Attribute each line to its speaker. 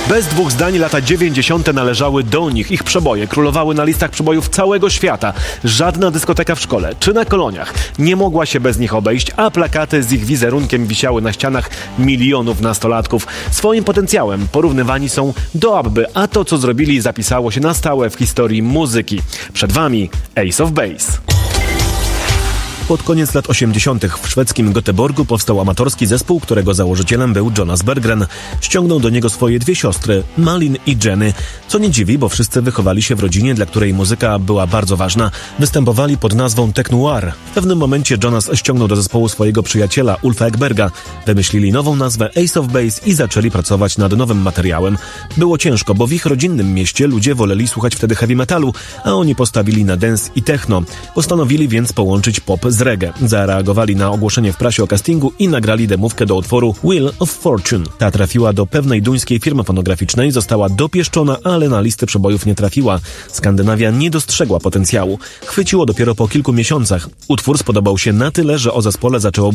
Speaker 1: Bez dwóch zdań lata 90. należały do nich. Ich przeboje królowały na listach przebojów całego świata. Żadna dyskoteka w szkole czy na koloniach nie mogła się bez nich obejść, a plakaty z ich wizerunkiem wisiały na ścianach milionów nastolatków. Swoim potencjałem porównywani są do ABBY, a to, co zrobili, zapisało się na stałe w historii muzyki. Przed Wami Ace of Base. Pod koniec lat 80. w szwedzkim Göteborgu powstał amatorski zespół, którego założycielem był Jonas Berggren. Ściągnął do niego swoje dwie siostry, Malin i Jenny. Co nie dziwi, bo wszyscy wychowali się w rodzinie, dla której muzyka była bardzo ważna. Występowali pod nazwą Tech Noir. W pewnym momencie Jonas ściągnął do zespołu swojego przyjaciela Ulfa Ekberga. Wymyślili nową nazwę Ace of Base i zaczęli pracować nad nowym materiałem. Było ciężko, bo w ich rodzinnym mieście ludzie woleli słuchać wtedy heavy metalu, a oni postawili na dance i techno. Postanowili więc połączyć pop z reggae. Zareagowali na ogłoszenie w prasie o castingu i nagrali demówkę do utworu Wheel of Fortune. Ta trafiła do pewnej duńskiej firmy fonograficznej, została dopieszczona, ale na listy przebojów nie trafiła. Skandynawia nie dostrzegła potencjału. Chwyciło dopiero po kilku miesiącach. Utwór spodobał się na tyle, że o zespole zaczęło